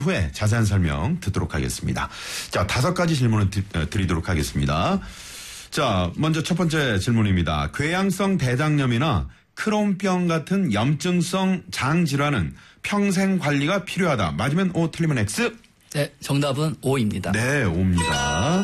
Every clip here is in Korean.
후에 자세한 설명 듣도록 하겠습니다. 자, 5가지 질문을 드리도록 하겠습니다. 자, 먼저 첫 번째 질문입니다. 궤양성 대장염이나 크론병 같은 염증성 장질환은 평생 관리가 필요하다. 맞으면 O, 틀리면 X? 네, 정답은 O입니다. 네, O입니다.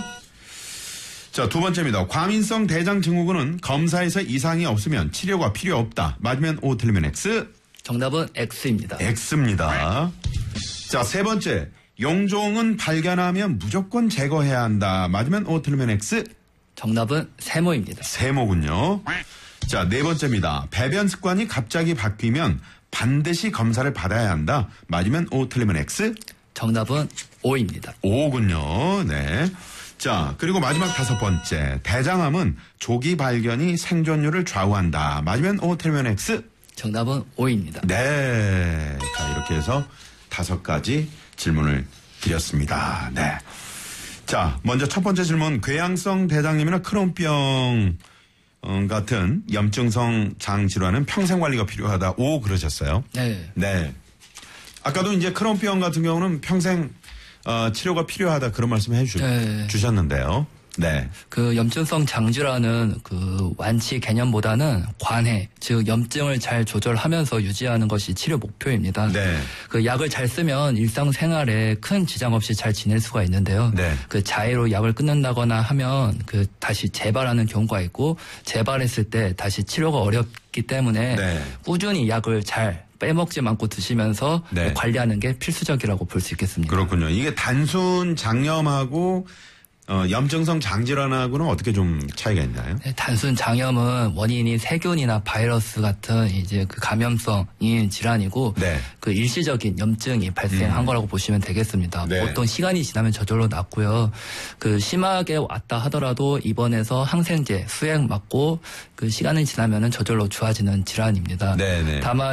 자, 두 번째입니다. 과민성 대장 증후군은 검사에서 이상이 없으면 치료가 필요 없다. 맞으면 O, 틀리면 X? 정답은 X입니다. X입니다. 자, 세 번째. 용종은 발견하면 무조건 제거해야 한다. 맞으면 O, 틀리면 X? 정답은 세모입니다. 세모군요. 자, 네 번째입니다. 배변 습관이 갑자기 바뀌면 반드시 검사를 받아야 한다. 맞으면 O, 틀리면 X? 정답은 O입니다. O군요. 네. 자, 그리고 마지막 5번째. 대장암은 조기 발견이 생존율을 좌우한다. 맞으면 O, 틀리면 X? 정답은 O입니다. 네. 자, 이렇게 해서 5가지 질문을 드렸습니다. 네. 자, 먼저 첫 번째 질문. 궤양성 대장염이나 크론병 같은 염증성 장질환은 평생 관리가 필요하다. O 그러셨어요. 네. 네. 아까도 이제 크론병 같은 경우는 평생 치료가 필요하다 그런 말씀 주셨는데요. 네. 그 염증성 장질환은 그 완치 개념보다는 관해, 즉 염증을 잘 조절하면서 유지하는 것이 치료 목표입니다. 네. 그 약을 잘 쓰면 일상생활에 큰 지장 없이 잘 지낼 수가 있는데요. 네. 그 자해로 약을 끊는다거나 하면 그 다시 재발하는 경우가 있고 재발했을 때 다시 치료가 어렵기 때문에 네. 꾸준히 약을 잘 빼먹지 않고 드시면서 네. 관리하는 게 필수적이라고 볼 수 있겠습니다. 그렇군요. 이게 단순 장염하고 염증성 장질환하고는 어떻게 좀 차이가 있나요? 네, 단순 장염은 원인이 세균이나 바이러스 같은 이제 그 감염성인 질환이고 네. 그 일시적인 염증이 발생한 거라고 보시면 되겠습니다. 네. 보통 시간이 지나면 저절로 낫고요. 그 심하게 왔다 하더라도 입원해서 항생제, 수액 맞고 그 시간이 지나면은 저절로 좋아지는 질환입니다. 네, 네. 다만